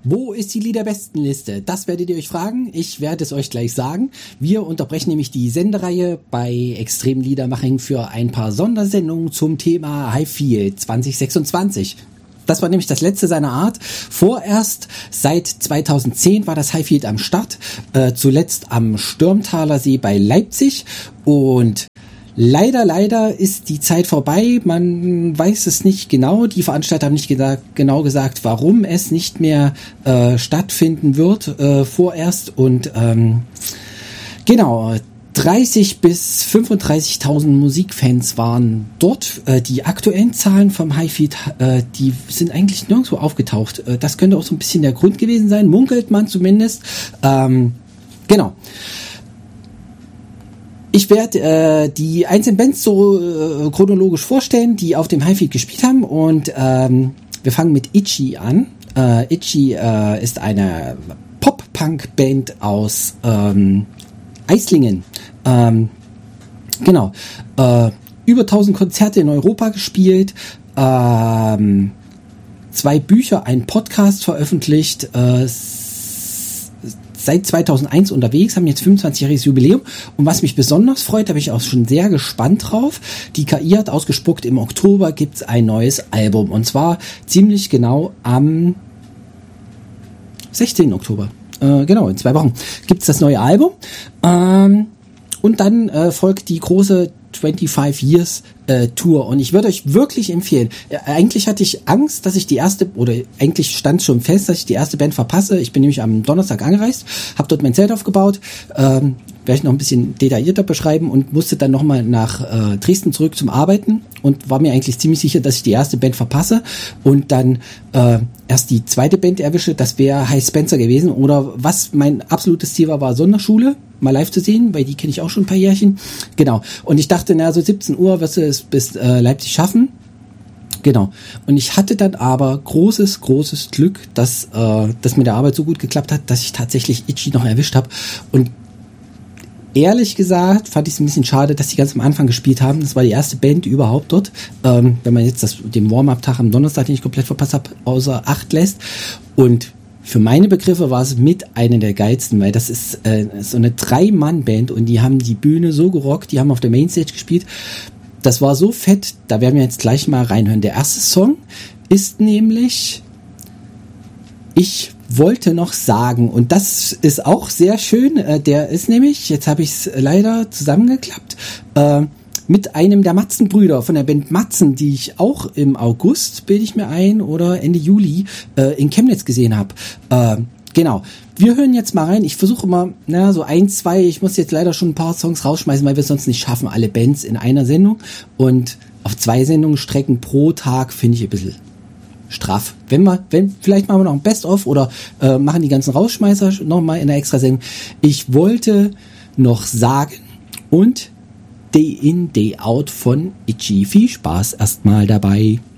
Wo ist die Liederbestenliste? Das werdet ihr euch fragen. Ich werde es euch gleich sagen. Wir unterbrechen nämlich die Sendereihe bei Extrem Liedermaching für ein paar Sondersendungen zum Thema Highfield 2026. Das war nämlich das letzte seiner Art. Vorerst seit 2010 war das Highfield am Start, zuletzt am Stürmtaler See bei Leipzig und leider ist die Zeit vorbei. Man weiß es nicht genau. Die Veranstalter haben nicht genau gesagt, warum es nicht mehr stattfinden wird vorerst. Und genau, 30.000 bis 35.000 Musikfans waren dort. Die aktuellen Zahlen vom Highfield, die sind eigentlich nirgendwo aufgetaucht. Das könnte auch so ein bisschen der Grund gewesen sein, munkelt man zumindest. Genau. Ich werde die einzelnen Bands so chronologisch vorstellen, die auf dem Highfield gespielt haben. Und wir fangen mit Itchy an. Itchy ist eine Pop-Punk-Band aus Eislingen. Genau. Über 1000 Konzerte in Europa gespielt. 2 Bücher, ein Podcast veröffentlicht. Seit 2001 unterwegs, haben jetzt 25-jähriges Jubiläum. Und was mich besonders freut, da bin ich auch schon sehr gespannt drauf. Die KI hat ausgespuckt, im Oktober gibt's ein neues Album. Und zwar ziemlich genau am 16. Oktober. Genau, in 2 Wochen gibt's das neue Album. Und dann folgt die große 25 Years Tour. Und ich würde euch wirklich empfehlen, eigentlich hatte ich Angst, dass ich die erste, oder eigentlich stand schon fest, dass ich die erste Band verpasse. Ich bin nämlich am Donnerstag angereist, habe dort mein Zelt aufgebaut, werde ich noch ein bisschen detaillierter beschreiben und musste dann nochmal nach Dresden zurück zum Arbeiten und war mir eigentlich ziemlich sicher, dass ich die erste Band verpasse und dann erst die zweite Band erwische. Das wäre High Spencer gewesen, oder was mein absolutes Ziel war Sonderschule mal live zu sehen, weil die kenne ich auch schon ein paar Jährchen. Genau. Und ich dachte, so 17 Uhr wirst du es bis Leipzig schaffen. Genau. Und ich hatte dann aber großes Glück, dass mit der Arbeit so gut geklappt hat, dass ich tatsächlich Itchy noch erwischt habe. Und ehrlich gesagt fand ich es ein bisschen schade, dass die ganz am Anfang gespielt haben. Das war die erste Band überhaupt dort. Wenn man jetzt den Warm-Up-Tag am Donnerstag, den ich komplett verpasst habe, außer Acht lässt. Und für meine Begriffe war es mit einer der geilsten, weil das ist so eine 3-Mann-Band und die haben die Bühne so gerockt, die haben auf der Mainstage gespielt. Das war so fett, da werden wir jetzt gleich mal reinhören. Der erste Song ist nämlich Ich wollte noch sagen, und das ist auch sehr schön, der ist nämlich, jetzt habe ich es leider zusammengeklappt, mit einem der Matzen-Brüder von der Band Matzen, die ich auch im August, bilde ich mir ein, oder Ende Juli in Chemnitz gesehen habe. Genau. Wir hören jetzt mal rein. Ich versuche immer, so 1, 2, ich muss jetzt leider schon ein paar Songs rausschmeißen, weil wir es sonst nicht schaffen, alle Bands in einer Sendung. Und auf 2 Sendungen strecken pro Tag finde ich ein bisschen straff. Vielleicht machen wir noch ein Best-of oder machen die ganzen Rausschmeißer nochmal in der Extra-Sendung. Ich wollte noch sagen und Day in, Day out von Itchy. Viel Spaß erstmal dabei.